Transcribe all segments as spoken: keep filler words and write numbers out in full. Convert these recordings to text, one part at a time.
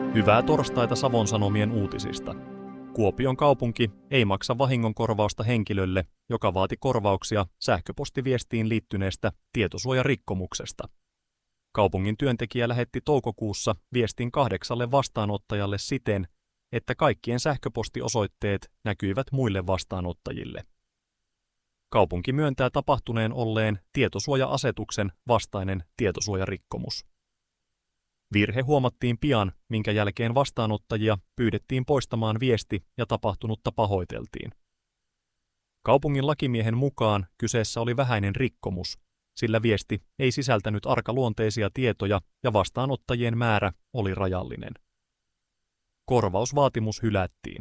Hyvää torstaita Savon Sanomien uutisista. Kuopion kaupunki ei maksa vahingonkorvausta henkilölle, joka vaati korvauksia sähköpostiviestiin liittyneestä tietosuojarikkomuksesta. Kaupungin työntekijä lähetti toukokuussa viestin kahdeksalle vastaanottajalle siten, että kaikkien sähköpostiosoitteet näkyivät muille vastaanottajille. Kaupunki myöntää tapahtuneen olleen tietosuoja-asetuksen vastainen tietosuojarikkomus. Virhe huomattiin pian, minkä jälkeen vastaanottajia pyydettiin poistamaan viesti ja tapahtunutta pahoiteltiin. Kaupungin lakimiehen mukaan kyseessä oli vähäinen rikkomus, sillä viesti ei sisältänyt arkaluonteisia tietoja ja vastaanottajien määrä oli rajallinen. Korvausvaatimus hylättiin.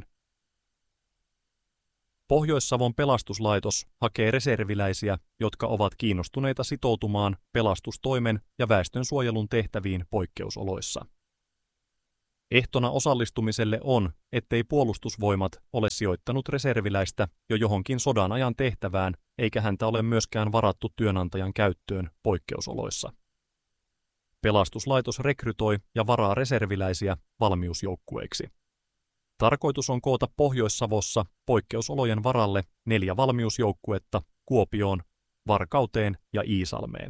Pohjois-Savon pelastuslaitos hakee reserviläisiä, jotka ovat kiinnostuneita sitoutumaan pelastustoimen ja väestönsuojelun tehtäviin poikkeusoloissa. Ehtona osallistumiselle on, ettei puolustusvoimat ole sijoittanut reserviläistä jo johonkin sodan ajan tehtävään, eikä häntä ole myöskään varattu työnantajan käyttöön poikkeusoloissa. Pelastuslaitos rekrytoi ja varaa reserviläisiä valmiusjoukkueiksi. Tarkoitus on koota Pohjois-Savossa poikkeusolojen varalle neljä valmiusjoukkuetta Kuopioon, Varkauteen ja Iisalmeen.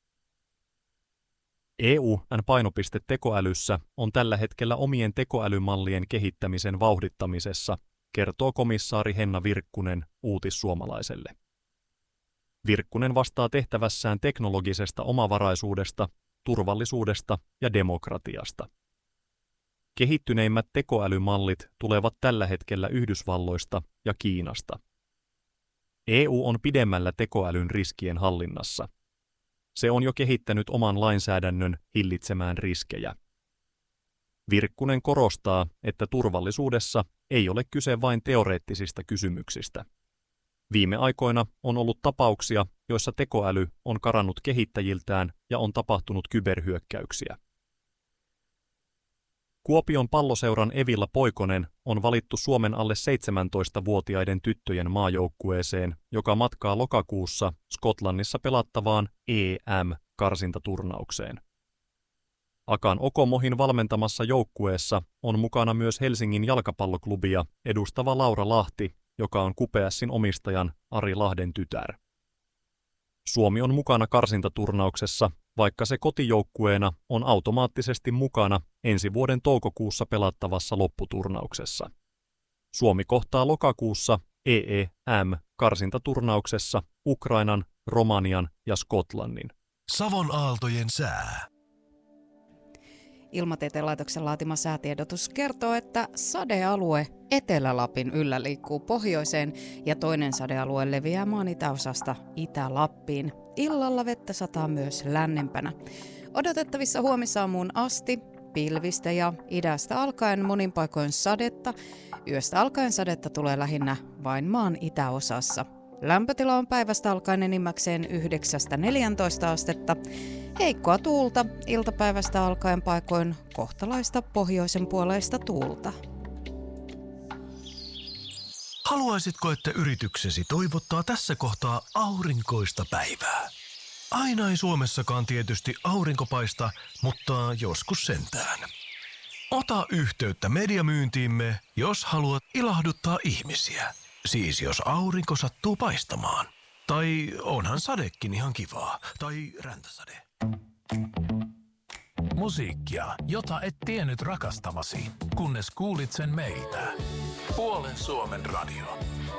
E U:n painopiste tekoälyssä on tällä hetkellä omien tekoälymallien kehittämisen vauhdittamisessa, kertoo komissaari Henna Virkkunen Uutissuomalaiselle. Virkkunen vastaa tehtävässään teknologisesta omavaraisuudesta, turvallisuudesta ja demokratiasta. Kehittyneimmät tekoälymallit tulevat tällä hetkellä Yhdysvalloista ja Kiinasta. E U on pidemmällä tekoälyn riskien hallinnassa. Se on jo kehittänyt oman lainsäädännön hillitsemään riskejä. Virkkunen korostaa, että turvallisuudessa ei ole kyse vain teoreettisista kysymyksistä. Viime aikoina on ollut tapauksia, joissa tekoäly on karannut kehittäjiltään ja on tapahtunut kyberhyökkäyksiä. Kuopion Palloseuran Evilla Poikonen on valittu Suomen alle seitsemäntoistavuotiaiden tyttöjen maajoukkueeseen, joka matkaa lokakuussa Skotlannissa pelattavaan E M-karsintaturnaukseen. Akan Okomohin valmentamassa joukkueessa on mukana myös Helsingin jalkapalloklubia edustava Laura Lahti, joka on Kupeassin omistajan Ari Lahden tytär. Suomi on mukana karsintaturnauksessa, vaikka se kotijoukkueena on automaattisesti mukana ensi vuoden toukokuussa pelattavassa lopputurnauksessa. Suomi kohtaa lokakuussa E E M-karsintaturnauksessa Ukrainan, Romanian ja Skotlannin. Savon aaltojen sää. Ilmatieteen laitoksen laatima säätiedotus kertoo, että sadealue Etelä-Lapin yllä liikkuu pohjoiseen ja toinen sadealue leviää maan itäosasta Itä-Lappiin. Illalla vettä sataa myös lännempänä. Odotettavissa huomisaamuun asti pilvistä ja idästä alkaen monin paikoin sadetta. Yöstä alkaen sadetta tulee lähinnä vain maan itäosassa. Lämpötila on päivästä alkaen enimmäkseen yhdeksästä neljääntoista astetta. Heikkoa tuulta, iltapäivästä alkaen paikoin kohtalaista pohjoisen puoleista tuulta. Haluaisitko, että yrityksesi toivottaa tässä kohtaa aurinkoista päivää? Aina ei Suomessakaan tietysti aurinko paista, mutta joskus sentään. Ota yhteyttä mediamyyntiimme, jos haluat ilahduttaa ihmisiä. Siis jos aurinko sattuu paistamaan. Tai onhan sadekin ihan kivaa. Tai räntäsade. Musiikkia, jota et tiennyt rakastavasi, kunnes kuulit sen meiltä. Puolen Suomen radio.